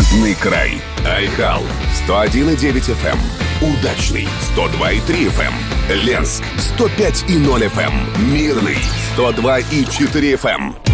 Южный край. Айхал 101,9 FM. Удачный 102,3 FM. Ленск 105,0 FM. Мирный 102,4 FM.